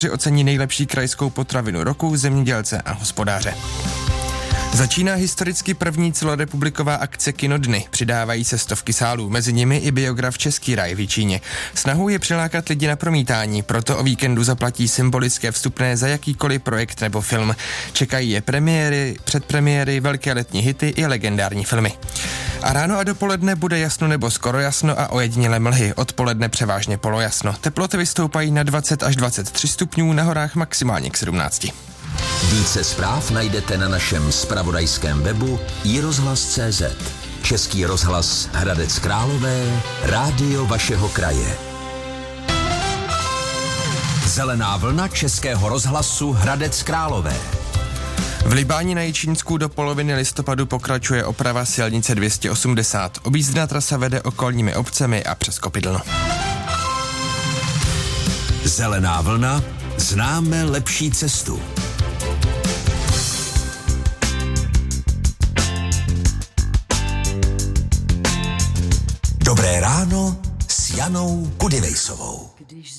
ocení nejlepší krajskou potravinu roku, zemědělce a hospodáře. Začíná historicky první celorepubliková akce Kinodny. Přidávají se stovky sálů, mezi nimi i biograf Český ráj v Jičíně. Snahou je přilákat lidi na promítání, proto o víkendu zaplatí symbolické vstupné za jakýkoliv projekt nebo film. Čekají je premiéry, předpremiéry, velké letní hity i legendární filmy. A ráno a dopoledne bude jasno nebo skoro jasno a ojedinělé mlhy. Odpoledne převážně polojasno. Teploty vystoupají na 20 až 23 stupňů, na horách maximálně k 17. Více zpráv najdete na našem zpravodajském webu iRozhlas.cz. Český rozhlas Hradec Králové, rádio vašeho kraje. Zelená vlna Českého rozhlasu Hradec Králové. V Libáni na Jičínsku do poloviny listopadu pokračuje oprava silnice 280. Objízdná trasa vede okolními obcemi a přes Kopidlno. Zelená vlna, známe lepší cestu. Dobré ráno s Janou Kudivejsovou. Když